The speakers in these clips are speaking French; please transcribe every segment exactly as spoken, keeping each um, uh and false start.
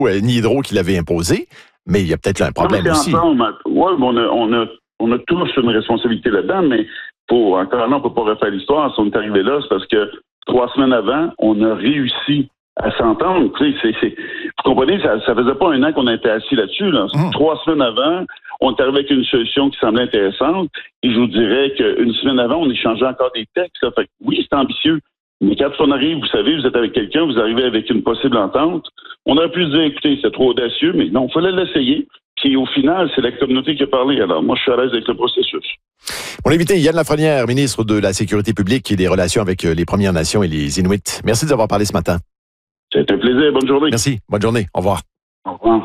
ni Hydro qui l'avait imposé, mais il y a peut-être un problème non, aussi. Oui, on a, on, a, on a tous une responsabilité là-dedans, mais pour, encore là, on ne peut pas refaire l'histoire. Si on est arrivé là, c'est parce que trois semaines avant, on a réussi à s'entendre. Tu sais, c'est, c'est, vous comprenez, ça ne faisait pas un an qu'on était assis là-dessus. Là. Mmh. Trois semaines avant, on est arrivé avec une solution qui semblait intéressante. Et je vous dirais qu'une semaine avant, on échangeait encore des textes. Là. Fait que, oui, c'est ambitieux. Mais quand on arrive, vous savez, vous êtes avec quelqu'un, vous arrivez avec une possible entente. On aurait pu se dire, écoutez, c'est trop audacieux, mais non, il fallait l'essayer. Puis au final, c'est la communauté qui a parlé. Alors, moi, je suis à l'aise avec le processus. Mon invité, Yann Lafrenière, ministre de la Sécurité publique et des Relations avec les Premières Nations et les Inuits. Merci de nous avoir parlé ce matin. C'était un plaisir. Bonne journée. Merci. Bonne journée. Au revoir. Au revoir.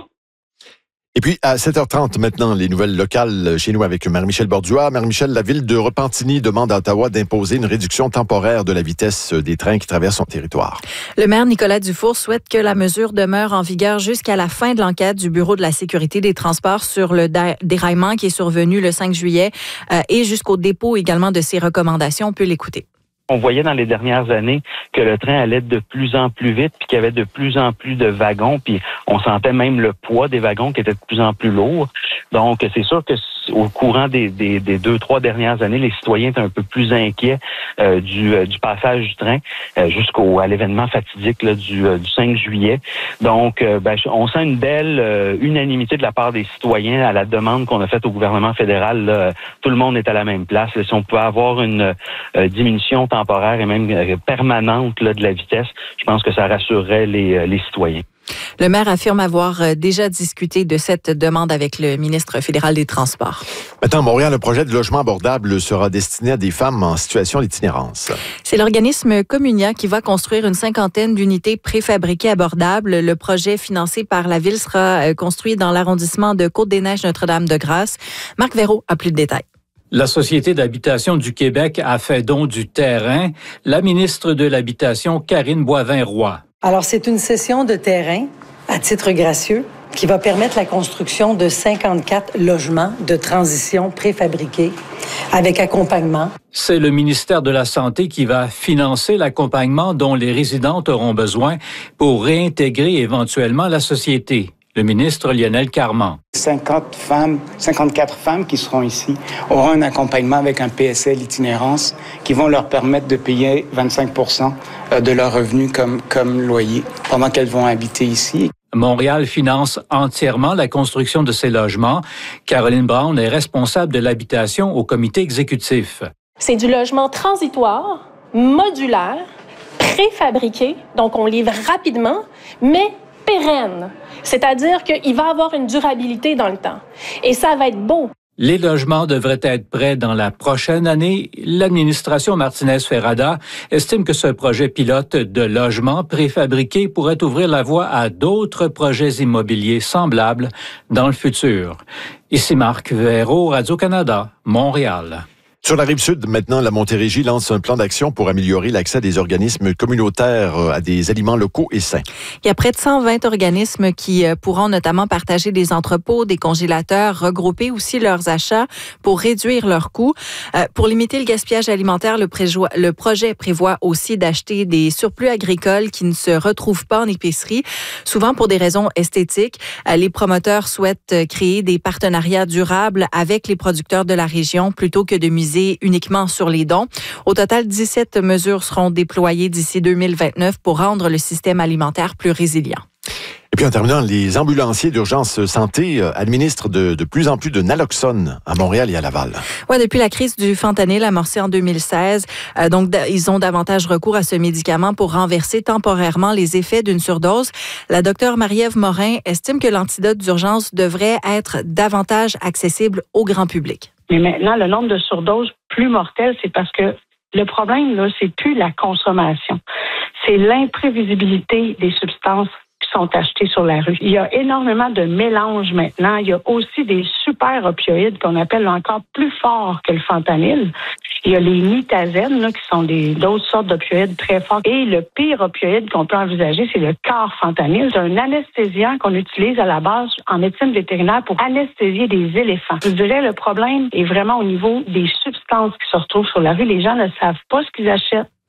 Et puis, à sept heures trente, maintenant, les nouvelles locales chez nous avec Marie-Michel Bordua. Marie-Michel, la ville de Repentigny demande à Ottawa d'imposer une réduction temporaire de la vitesse des trains qui traversent son territoire. Le maire Nicolas Dufour souhaite que la mesure demeure en vigueur jusqu'à la fin de l'enquête du Bureau de la sécurité des transports sur le déraillement qui est survenu le cinq juillet euh, et jusqu'au dépôt également de ses recommandations. On peut l'écouter. On voyait dans les dernières années que le train allait de plus en plus vite, puis qu'il y avait de plus en plus de wagons, puis on sentait même le poids des wagons qui était de plus en plus lourd. Donc, c'est sûr que au courant des, des, des deux, trois dernières années, les citoyens étaient un peu plus inquiets euh, du, euh, du passage du train euh, jusqu'au à l'événement fatidique là, du, euh, du cinq juillet. Donc, euh, ben, on sent une belle euh, unanimité de la part des citoyens à la demande qu'on a faite au gouvernement fédéral. Là, tout le monde est à la même place. Là, si on pouvait avoir une euh, diminution temporaire et même euh, permanente là, de la vitesse, je pense que ça rassurerait les, euh, les citoyens. Le maire affirme avoir déjà discuté de cette demande avec le ministre fédéral des Transports. Maintenant, à Montréal, le projet de logement abordable sera destiné à des femmes en situation d'itinérance. C'est l'organisme Communia qui va construire une cinquantaine d'unités préfabriquées abordables. Le projet financé par la ville sera construit dans l'arrondissement de Côte-des-Neiges Notre-Dame-de-Grâce. Marc Verreault a plus de détails. La Société d'habitation du Québec a fait don du terrain. La ministre de l'Habitation, Karine Boivin-Roy. Alors, c'est une cession de terrain à titre gracieux qui va permettre la construction de cinquante-quatre logements de transition préfabriqués avec accompagnement. C'est le ministère de la Santé qui va financer l'accompagnement dont les résidentes auront besoin pour réintégrer éventuellement la société. Le ministre Lionel Carman. cinquante femmes, cinquante-quatre femmes qui seront ici auront un accompagnement avec un P S L itinérance qui vont leur permettre de payer vingt-cinq pour cent de leurs revenus comme, comme loyer pendant qu'elles vont habiter ici. Montréal finance entièrement la construction de ces logements. Caroline Brown est responsable de l'habitation au comité exécutif. C'est du logement transitoire, modulaire, préfabriqué, donc on livre rapidement, mais pérenne. C'est-à-dire qu'il va avoir une durabilité dans le temps. Et ça va être beau. Les logements devraient être prêts dans la prochaine année. L'administration Martinez-Ferrada estime que ce projet pilote de logements préfabriqués pourrait ouvrir la voie à d'autres projets immobiliers semblables dans le futur. Ici Marc Verreault, Radio-Canada, Montréal. Sur la Rive-Sud, maintenant, la Montérégie lance un plan d'action pour améliorer l'accès des organismes communautaires à des aliments locaux et sains. Il y a près de cent vingt organismes qui pourront notamment partager des entrepôts, des congélateurs, regrouper aussi leurs achats pour réduire leurs coûts. Euh, pour limiter le gaspillage alimentaire, le, préjo- le projet prévoit aussi d'acheter des surplus agricoles qui ne se retrouvent pas en épicerie, souvent pour des raisons esthétiques. Euh, les promoteurs souhaitent créer des partenariats durables avec les producteurs de la région plutôt que de miser uniquement sur les dons. Au total, dix-sept mesures seront déployées d'ici deux mille vingt-neuf pour rendre le système alimentaire plus résilient. Et puis en terminant, les ambulanciers d'urgence santé administrent de, de plus en plus de naloxone à Montréal et à Laval. Oui, depuis la crise du fentanyl amorcée en deux mille seize, euh, donc d- ils ont davantage recours à ce médicament pour renverser temporairement les effets d'une surdose. La docteure Marie-Ève Morin estime que l'antidote d'urgence devrait être davantage accessible au grand public. Mais maintenant, le nombre de surdoses plus mortelles, c'est parce que le problème, là, c'est plus la consommation. C'est l'imprévisibilité des substances qui sont achetées sur la rue. Il y a énormément de mélanges maintenant. Il y a aussi des super opioïdes qu'on appelle encore plus forts que le fentanyl. Il y a les nitazènes, là, qui sont des, d'autres sortes d'opioïdes très forts. Et le pire opioïde qu'on peut envisager, c'est le carfentanyl. C'est un anesthésiant qu'on utilise à la base en médecine vétérinaire pour anesthésier des éléphants. Je dirais le problème est vraiment au niveau des substances qui se retrouvent sur la rue. Les gens ne savent pas ce qu'ils achètent.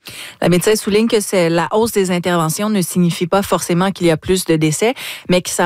La médecin souligne que c'est la hausse des interventions ne signifie pas forcément qu'il y a plus de décès, mais que ça